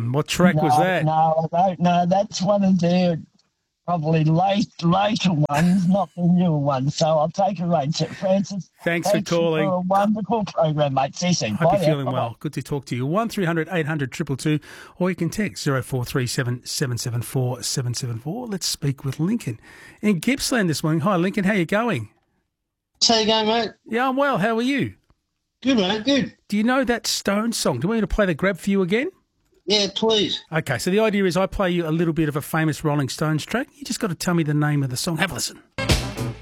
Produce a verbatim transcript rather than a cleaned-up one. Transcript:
Mm, what track no, was that? No, I don't know. That's one of their probably late, later ones, not the newer ones. So I'll take a rate. Francis, Thanks for thanks for calling. a wonderful program, mate. See you soon. Hope Bye you're now. feeling Bye-bye. well. Good to talk to you. one three hundred eight hundred two two two, or you can text zero four three seven seven seven four seven seven four. Let's speak with Lincoln in Gippsland this morning. Hi, Lincoln. How you going? How you going, mate? Yeah, I'm well. How are you? Good, mate. Good. Do you know that Stone song? Do you want me to play the grab for you again? Yeah, please. Okay, so the idea is I play you a little bit of a famous Rolling Stones track. You just got to tell me the name of the song. Have a listen.